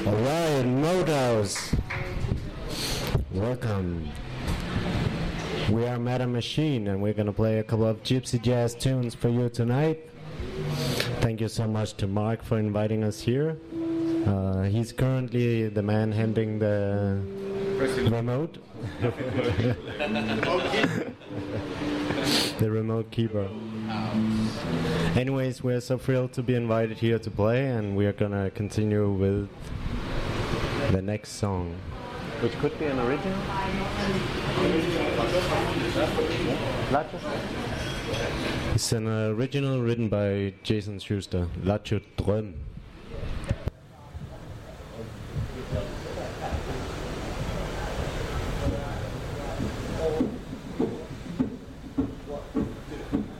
Alright, Motos. Welcome. We are Madam Machine and we're gonna play a couple of gypsy jazz tunes for you tonight. Thank you so much to Mark for inviting us here. He's currently the man handling the remote. The remote keyboard. Anyways, we're so thrilled to be invited here to play, and we are gonna continue with the next song, which could be an original. It's an original written by Jason Schuster, Laat je droom.